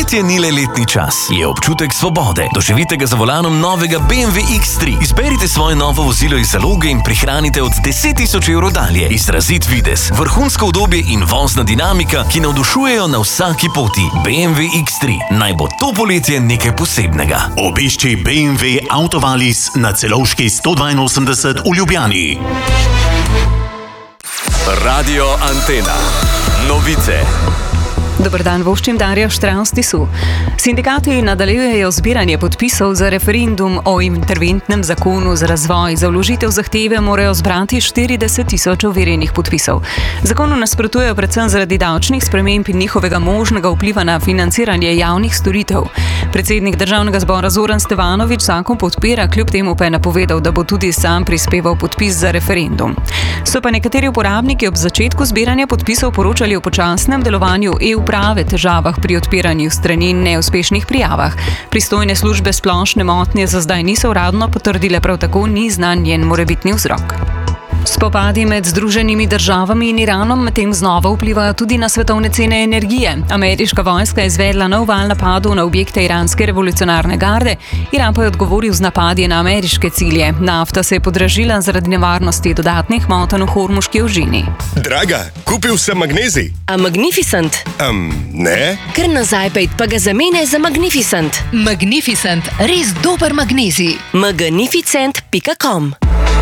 Poletje ni le letni čas, je občutek svobode. Doživite ga za volanom novega BMW X3. Izberite svoje novo vozilo iz zaloge in prihranite od 10.000 evrov dalje. Izrazit videz, vrhunsko udobje in vozna dinamika, ki navdušujejo na vsaki poti. BMW X3. Naj bo to poletje nekaj posebnega. Obišči BMW Autovalis na Celovški 182 v Ljubljani. Radio Antena. Novice. Dober dan, voščim Darja Štravstisu. Sindikati nadaljujejo zbiranje podpisov za referendum o interventnem zakonu za razvoj. Za vložitev zahteve morajo zbrati 40.000 overjenih podpisov. Zakonu nasprotujejo predvsem zaradi davčnih sprememb in njihovega možnega vpliva na financiranje javnih storitev. Predsednik Državnega zbora Zoran Stevanović zakon podpira, kljub temu pa je napovedal, da bo tudi sam prispeval podpis za referendum. So pa nekateri uporabniki ob začetku zbiranja podpisov poročali o počasnem delovanju e-uprave, težavah pri odpiranju strani in neuspešnih prijavah. Pristojne službe splošne motnje za zdaj niso uradno potrdile, prav tako ni znan njen morebitni vzrok. Spopadi med Združenimi državami in Iranom medtem znova vplivajo tudi na svetovne cene energije. Ameriška vojska je izvedla nov val napadov na objekte iranske revolucionarne garde, Iran pa je odgovoril z napadi na ameriške cilje. Nafta se je podražila zaradi nevarnosti dodatnih motenj v Hormuški ožini. Draga, kupil sem magnezij. A Magnificent? Ne. Kar nazaj pejt pa ga zamene za Magnificent. Magnificent, res dober magnezij. Magnificent.com.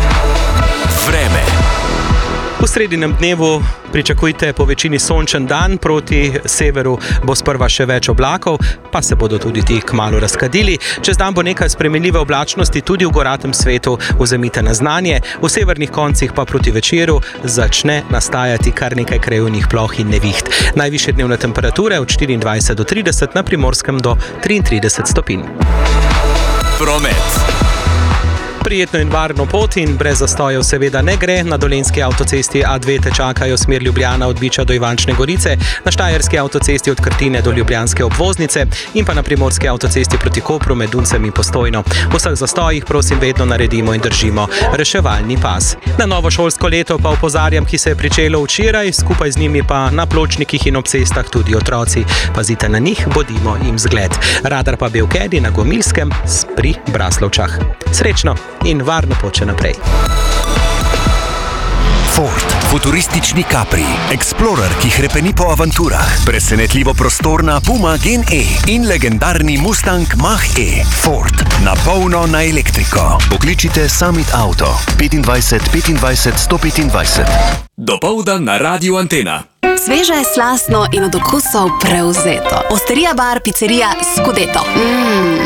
Vreme. V sredinem dnevu pričakujte po večini sončen dan, proti severu bo sprva še več oblakov, pa se bodo tudi ti kmalu razkadili. Čez dan bo nekaj spremenljive oblačnosti tudi v goratem svetu, vzemite na znanje. V severnih koncih pa proti večeru začne nastajati kar nekaj krajevnih ploh in neviht. Najvišje dnevne temperature od 24 do 30, na Primorskem do 33 stopinj. Promet. Prijetno in varno pot in brez zastojev seveda ne gre. Na dolenjski avtocesti A2 te čakajo smer Ljubljana od Biča do Ivančne Gorice, na štajerski avtocesti od Krtine do ljubljanske obvoznice in pa na primorski avtocesti proti Kopru med Duncem in Postojno. V vseh zastojih prosim vedno naredimo in držimo reševalni pas. Na novo šolsko leto pa opozarjam, ki se je pričelo včeraj, skupaj z njimi pa na pločnikih in ob cestah tudi otroci. Pazite na njih, bodimo jim zgled. Radar pa Belkedi na Gomilskem pri Braslovčah. Srečno in varno pot še naprej. Ford, futuristični Capri, Explorer, ki hrepeni po avanturah, presenetljivo prostorna Puma Gen E in legendarni Mustang Mach-E. Ford, na polno na elektriko. Pokličite Summit Auto 25 25 125. Dopoldan na Radio Antena. Sveže, slastno in od okusov prevzeto. Osterija bar, picerija Scudeto.